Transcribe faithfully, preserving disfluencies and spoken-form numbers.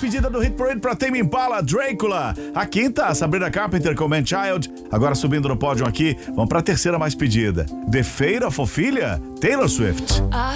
pedida do Hit Parade pra Tame Impala, Drácula. A quinta, Sabrina Carpenter com Man Child. Agora subindo no pódio aqui, vamos pra terceira mais pedida. The Fate of Ophelia, Taylor Swift.